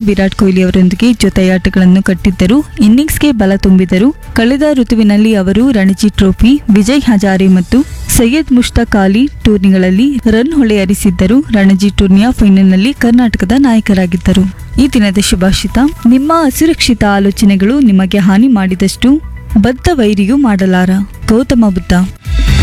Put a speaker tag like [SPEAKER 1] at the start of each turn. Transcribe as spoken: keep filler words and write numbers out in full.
[SPEAKER 1] ವಿರಾಟ್ ಕೊಹ್ಲಿ ಅವರೊಂದಿಗೆ ಜೊತೆಯಾಟಗಳನ್ನು ಕಟ್ಟಿದ್ದರು. ಇನ್ನಿಂಗ್ಸ್ಗೆ ಬಲ ತುಂಬಿದರು. ಕಳೆದ ಋತುವಿನಲ್ಲಿ ಅವರು ರಣಜಿ ಟ್ರೋಫಿ, ವಿಜಯ್ ಹಜಾರೆ ಮತ್ತು ಸೈಯದ್ ಮುಷ್ತಾಕ್ ಅಲಿ ಟೂರ್ನಿಗಳಲ್ಲಿ ರನ್ ಹೊಳೆ ಹರಿಸಿದ್ದರು. ರಣಜಿ ಟೂರ್ನಿಯ ಫೈನಲ್ನಲ್ಲಿ ಕರ್ನಾಟಕದ ನಾಯಕರಾಗಿದ್ದರು. ಈ ದಿನದ ಶುಭಾಷಿತ: ನಿಮ್ಮ ಅಸುರಕ್ಷಿತ ಆಲೋಚನೆಗಳು ನಿಮಗೆ ಹಾನಿ ಮಾಡಿದಷ್ಟು ಬದ್ಧ ವೈರಿಯೂ ಮಾಡಲಾರ. ಗೌತಮ ಬುದ್ಧ.